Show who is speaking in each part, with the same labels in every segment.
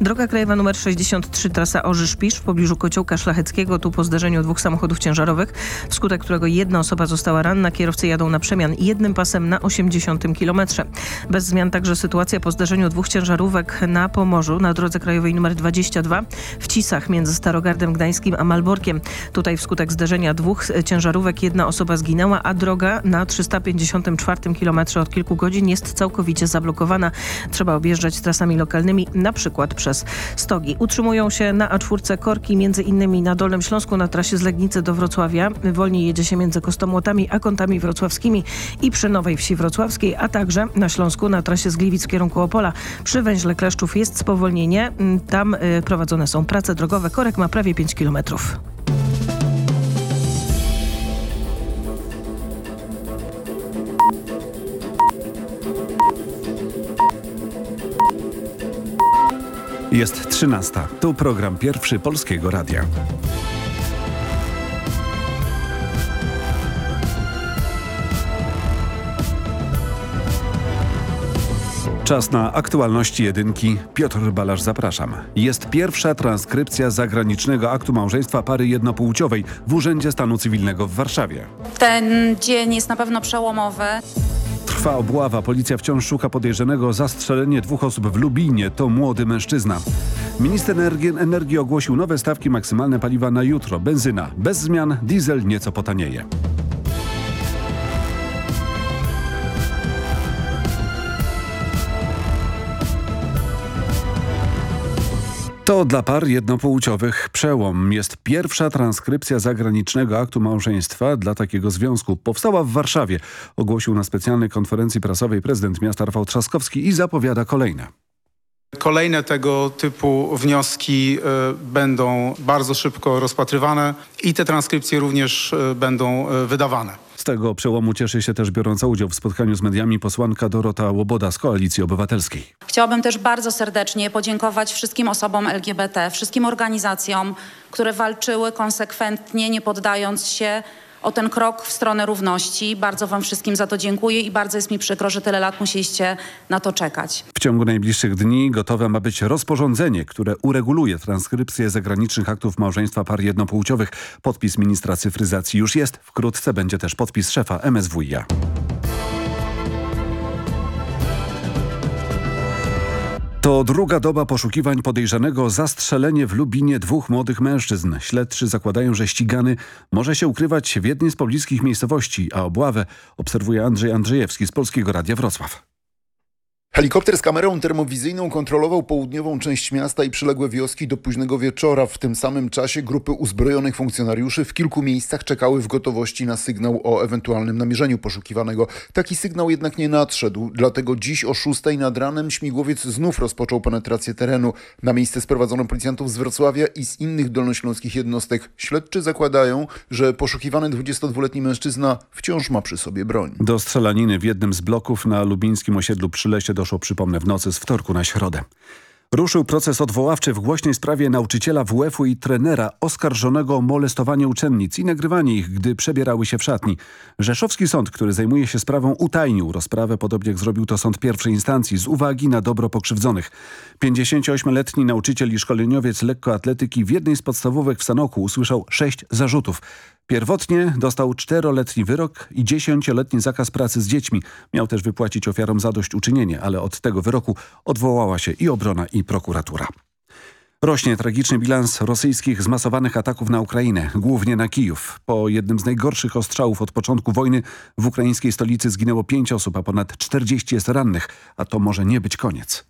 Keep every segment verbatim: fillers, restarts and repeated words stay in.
Speaker 1: Droga krajowa nr sześćdziesiąt trzy, trasa Orzysz-Pisz w pobliżu Kociołka Szlacheckiego. Tu po zderzeniu dwóch samochodów ciężarowych, wskutek którego jedna osoba została ranna. Kierowcy jadą na przemian jednym pasem na osiemdziesiątym kilometrze. Bez zmian także sytuacja po zderzeniu dwóch ciężarówek na Pomorzu na drodze krajowej nr dwadzieścia dwa w Cisach między Starogardem Gdańskim a Malborkiem. Tutaj wskutek zderzenia dwóch ciężarówek jedna osoba zginęła, a droga na trzysta pięćdziesiątym czwartym kilometrze od kilku godzin jest całkowicie zablokowana. Trzeba objeżdżać trasami lokalnymi, na przykład przez Stogi. Utrzymują się na A cztery korki, między innymi na Dolnym Śląsku na trasie z Legnicy do Wrocławia. Wolniej jedzie się między Kostomłotami a Kątami Wrocławskimi i przy Nowej Wsi Wrocławskiej, a także na Śląsku na trasie z Gliwic w kierunku Opola. Przy węźle Kleszczów jest spowolnienie. Tam y, prowadzone są prace drogowe. Korek ma prawie pięć kilometrów.
Speaker 2: Jest trzynasta. Tu program pierwszy Polskiego Radia. Czas na aktualności jedynki. Piotr Balasz, zapraszam. Jest pierwsza transkrypcja zagranicznego aktu małżeństwa pary jednopłciowej w Urzędzie Stanu Cywilnego w Warszawie.
Speaker 3: Ten dzień jest na pewno przełomowy.
Speaker 2: Trwa obława. Policja wciąż szuka podejrzanego o zastrzelenie dwóch osób w Lubinie. To młody mężczyzna. Minister energii, energii ogłosił nowe stawki maksymalne paliwa na jutro. Benzyna bez zmian, diesel nieco potanieje. To dla par jednopłciowych przełom. Jest pierwsza transkrypcja zagranicznego aktu małżeństwa dla takiego związku. Powstała w Warszawie. Ogłosił na specjalnej konferencji prasowej prezydent miasta Rafał Trzaskowski i zapowiada kolejne.
Speaker 4: Kolejne tego typu wnioski y, będą bardzo szybko rozpatrywane i te transkrypcje również y, będą y, wydawane.
Speaker 2: Z tego przełomu cieszy się też biorąca udział w spotkaniu z mediami posłanka Dorota Łoboda z Koalicji Obywatelskiej.
Speaker 3: Chciałabym też bardzo serdecznie podziękować wszystkim osobom L G B T, wszystkim organizacjom, które walczyły konsekwentnie, nie poddając się, o ten krok w stronę równości. Bardzo wam wszystkim za to dziękuję i bardzo jest mi przykro, że tyle lat musieliście na to czekać.
Speaker 2: W ciągu najbliższych dni gotowe ma być rozporządzenie, które ureguluje transkrypcję zagranicznych aktów małżeństwa par jednopłciowych. Podpis ministra cyfryzacji już jest. Wkrótce będzie też podpis szefa M S W i A. To druga doba poszukiwań podejrzanego o zastrzelenie w Lubinie dwóch młodych mężczyzn. Śledczy zakładają, że ścigany może się ukrywać w jednej z pobliskich miejscowości, a obławę obserwuje Andrzej Andrzejewski z Polskiego Radia Wrocław.
Speaker 5: Helikopter z kamerą termowizyjną kontrolował południową część miasta i przyległe wioski do późnego wieczora. W tym samym czasie grupy uzbrojonych funkcjonariuszy w kilku miejscach czekały w gotowości na sygnał o ewentualnym namierzeniu poszukiwanego. Taki sygnał jednak nie nadszedł, dlatego dziś o szóstej nad ranem śmigłowiec znów rozpoczął penetrację terenu. Na miejsce sprowadzono policjantów z Wrocławia i z innych dolnośląskich jednostek. Śledczy zakładają, że poszukiwany dwudziestodwuletni mężczyzna wciąż ma przy sobie broń.
Speaker 2: Do strzelaniny w jednym z bloków na lubińskim osiedlu Przylesie doszło, przypomnę, w nocy z wtorku na środę. Ruszył proces odwoławczy w głośnej sprawie nauczyciela W F u i trenera oskarżonego o molestowanie uczennic i nagrywanie ich, gdy przebierały się w szatni. Rzeszowski sąd, który zajmuje się sprawą, utajnił rozprawę, podobnie jak zrobił to sąd pierwszej instancji, z uwagi na dobro pokrzywdzonych. pięćdziesięcioośmioletni nauczyciel i szkoleniowiec lekkoatletyki w jednej z podstawówek w Sanoku usłyszał sześć zarzutów. Pierwotnie dostał czteroletni wyrok i dziesięcioletni zakaz pracy z dziećmi. Miał też wypłacić ofiarom zadośćuczynienie, ale od tego wyroku odwołała się i obrona, i prokuratura. Rośnie tragiczny bilans rosyjskich zmasowanych ataków na Ukrainę, głównie na Kijów. Po jednym z najgorszych ostrzałów od początku wojny w ukraińskiej stolicy zginęło pięć osób, a ponad czterdzieści jest rannych, a to może nie być koniec.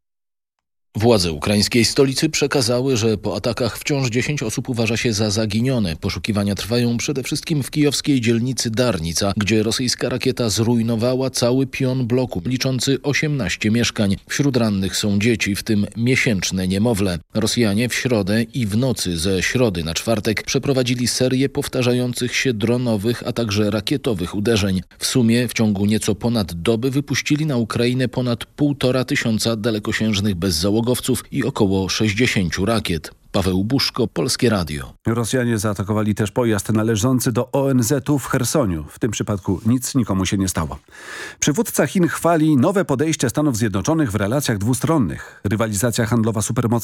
Speaker 6: Władze ukraińskiej stolicy przekazały, że po atakach wciąż dziesięć osób uważa się za zaginione. Poszukiwania trwają przede wszystkim w kijowskiej dzielnicy Darnica, gdzie rosyjska rakieta zrujnowała cały pion bloku, liczący osiemnaście mieszkań. Wśród rannych są dzieci, w tym miesięczne niemowlę. Rosjanie w środę i w nocy ze środy na czwartek przeprowadzili serię powtarzających się dronowych, a także rakietowych uderzeń. W sumie w ciągu nieco ponad doby wypuścili na Ukrainę ponad półtora tysiąca dalekosiężnych bezzałogowców i około sześćdziesięciu rakiet. Paweł Buszko, Polskie Radio.
Speaker 2: Rosjanie zaatakowali też pojazd należący do O N Z u w Chersoniu. W tym przypadku nic nikomu się nie stało. Przywódca Chin chwali nowe podejście Stanów Zjednoczonych w relacjach dwustronnych. Rywalizacja handlowa supermocy